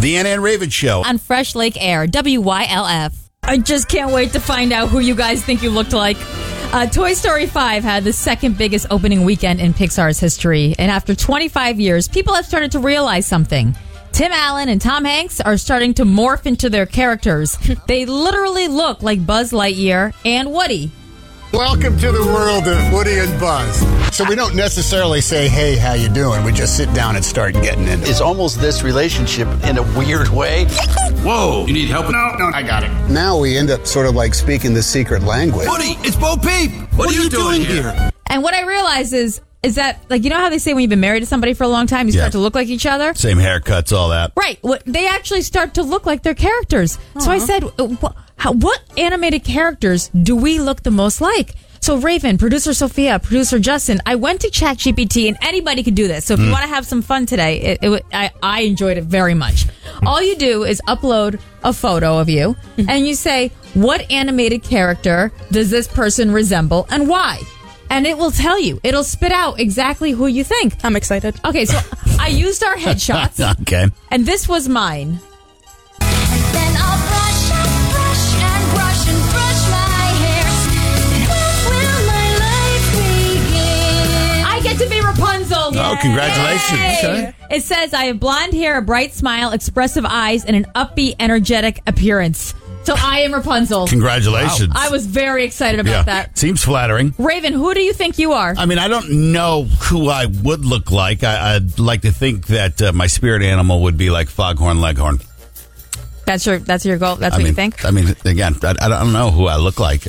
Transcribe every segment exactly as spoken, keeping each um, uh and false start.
The Anna and Raven Show. On Fresh Lake Air, W Y L F. I just can't wait to find out who you guys think you looked like. Uh, Toy Story five had the second biggest opening weekend in Pixar's history. And after twenty-five years, people have started to realize something. Tim Allen and Tom Hanks are starting to morph into their characters. They literally look like Buzz Lightyear and Woody. Welcome to the world of Woody and Buzz. So we don't necessarily say, hey, how you doing? We just sit down and start getting into it. It's almost this relationship in a weird way. Whoa, you need help? No, no, I got it. Now we end up sort of like speaking the secret language. Woody, it's Bo Peep. What, what are, are you doing, doing here? here? And what I realize is, is that, like, you know how they say when you've been married to somebody for a long time, you Yeah. start to look like each other? Same haircuts, all that. Right. What, they actually start to look like their characters. So I said, uh, wh- how, what animated characters do we look the most like? So Raven, producer Sophia, producer Justin, I went to ChatGPT, and anybody could do this. So if you want to have some fun today, it, it, I, I enjoyed it very much. All you do is upload a photo of you, and you say, what animated character does this person resemble, and why? And it will tell you. It'll spit out exactly who you think. I'm excited. Okay, so I used our headshots. Okay. And this was mine. Then I'll brush and brush and brush and brush my hair. When will my life begin? I get to be Rapunzel. Oh, congratulations. Yay. Okay. It says, I have blonde hair, a bright smile, expressive eyes, and an upbeat, energetic appearance. So I am Rapunzel. Congratulations. I was very excited about yeah. that. Seems flattering. Raven, who do you think you are? I mean, I don't know who I would look like. I, I'd like to think that uh, my spirit animal would be like Foghorn Leghorn. That's your that's your goal? That's I what mean, you think? I mean, again, I, I don't know who I look like.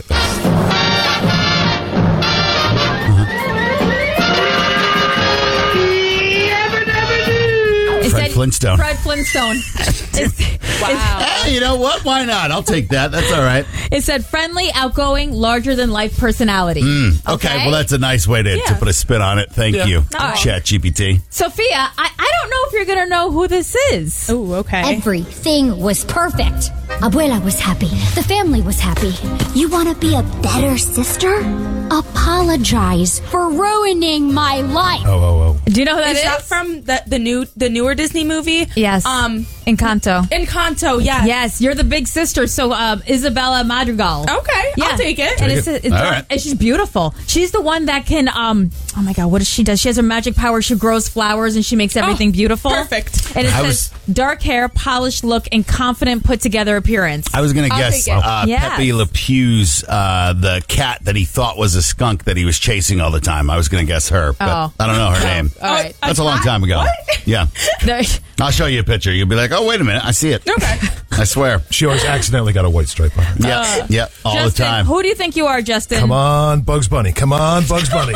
It Fred said Flintstone. Fred Flintstone. It's- Wow. Hey, you know what? Why not? I'll take that. That's all right. It said friendly, outgoing, larger than life personality. Mm, okay. well, that's a nice way to, to Yeah. put a spin on it. Thank you, All right. ChatGPT. Sophia, I, I don't know if you're going to know who this is. Ooh, okay. Everything was perfect. Abuela was happy. The family was happy. You want to be a better sister? Apologize for ruining my life. Oh, oh, oh. Do you know who that Is is? that from the the new the newer Disney movie? Yes. Um, Encanto. Encanto. Yeah. Yes, you're the big sister. So uh, Isabella Madrigal. Okay, I'll take it. And it's, it's, All right. and she's beautiful. She's the one that can. Um. Oh my God, what does she do? She has her magic power. She grows flowers and she makes everything Oh, beautiful. perfect. And it I says dark hair, polished look, and confident, put together appearance. I was going to I'll guess take it. uh, Yes. Pepe Le Pew's uh, the cat that he thought was a skunk that he was chasing all the time. I was going to guess her, but Oh. I don't know her name. All right. That's a long time ago. Yeah. There- I'll show you a picture. You'll be like, oh, wait a minute. I see it. Okay. I swear. She always accidentally got a white stripe on her. Yeah. yeah. All Justin, the time. who do you think you are, Justin? Come on, Bugs Bunny. Come on, Bugs Bunny.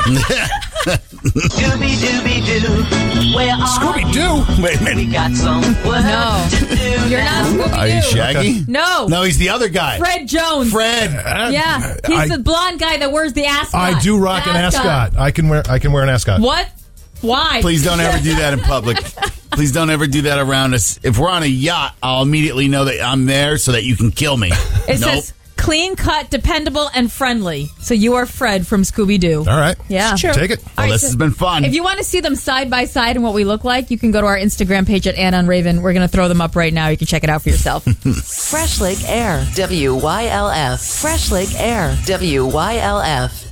Scooby Dooby Doo, where are Scooby Doo. Wait a minute. we got some work No. to do You're not now. Scooby-Doo. Are you Shaggy? No. No, he's the other guy. Fred Jones. Fred. Yeah, he's I- the blonde guy that wears the ascot. I do rock an ascot. I can wear. I can wear an ascot. What? Why? Please don't ever do that in public. Please don't ever do that around us. If we're on a yacht, I'll immediately know that I'm there so that you can kill me. It nope. says clean cut, dependable, and friendly. So you are Fred from Scooby Doo. All right. Yeah. True. Take it. Well, All right, this so has been fun. If you want to see them side by side and what we look like, you can go to our Instagram page at Anna and Raven. We're going to throw them up right now. You can check it out for yourself. Fresh Lake Air, W Y L F. Fresh Lake Air, W Y L F.